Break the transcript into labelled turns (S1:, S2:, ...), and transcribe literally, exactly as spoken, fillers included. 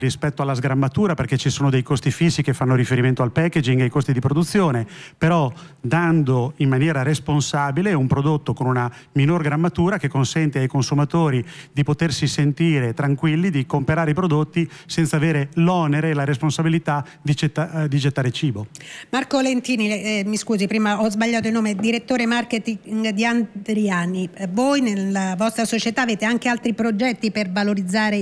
S1: rispetto alla sgrammatura, perché ci sono dei costi fissi che fanno riferimento al packaging e ai costi di produzione, però dando in maniera responsabile un prodotto con una minor grammatura che consente ai consumatori di potersi sentire tranquilli di comprare i prodotti senza avere l'onere e la responsabilità di, getta, di gettare cibo.
S2: Marco Lentini, eh, mi scusi, prima ho sbagliato il nome, direttore marketing di Andriani. Voi nella vostra società avete anche altri progetti per valorizzare